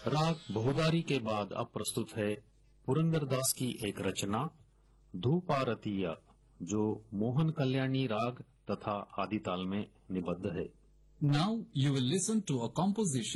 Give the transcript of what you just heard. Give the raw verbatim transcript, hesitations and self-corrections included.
राग बहुदारी के बाद अब प्रस्तुत है पुरंदरदास की एक रचना धूपारतीय, जो मोहन कल्याणी राग तथा आदिताल में निबद्ध है। Now you will listen to a composition